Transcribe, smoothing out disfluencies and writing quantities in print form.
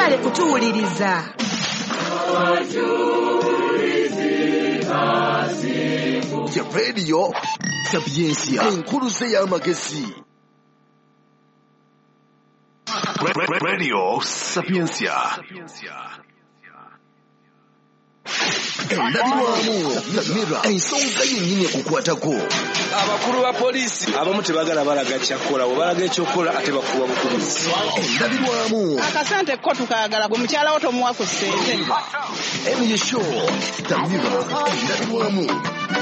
mwebale kutuwuliriza. Ya Radio Sapiencia enkuluze y'amagezi. Radio Sapiencia. Endabirwamu Samira ensonga yennyini ekukwatako. Abakulu ba polisi abamu tebagala balaga kyakola balaga ekyokola ate bakuba bukubizi. Endabirwamu akasente ko tukayagala gwe mukyala wo tomuwa ku ssente. Emily Show Samira endabirwamu